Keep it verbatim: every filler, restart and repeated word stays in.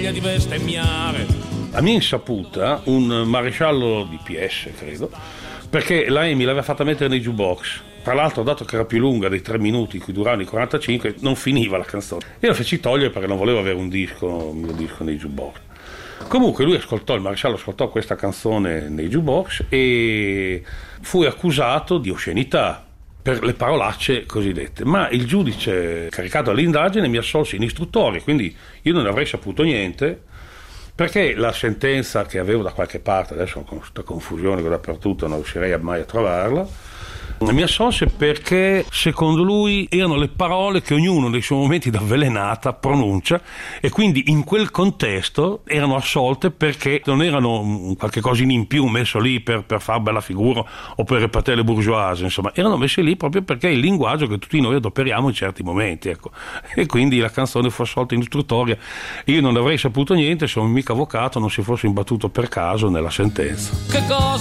voglia di bestemmiare. A mia insaputa, un maresciallo di P S, credo, perché la Amy l'aveva fatta mettere nei jukebox. Tra l'altro, dato che era più lunga dei tre minuti in cui duravano i quarantacinque, non finiva la canzone. Io la feci togliere perché non volevo avere un disco, un mio disco nei jukebox. Comunque lui ascoltò, il maresciallo ascoltò questa canzone nei jukebox e fu accusato di oscenità per le parolacce cosiddette, ma il giudice caricato all'indagine mi assolse in istruttoria, quindi io non avrei saputo niente, perché la sentenza che avevo da qualche parte, adesso con questa confusione che dappertutto non riuscirei mai a trovarla, mi assolse perché secondo lui erano le parole che ognuno nei suoi momenti d'avvelenata pronuncia, e quindi in quel contesto erano assolte perché non erano qualche cosina in più messo lì per, per far bella figura o per ripartire le bourgeoisie, insomma erano messe lì proprio perché è il linguaggio che tutti noi adoperiamo in certi momenti, ecco. E quindi la canzone fu assolta in istruttoria. Io non avrei saputo niente se un mica avvocato non si fosse imbattuto per caso nella sentenza. Che cosa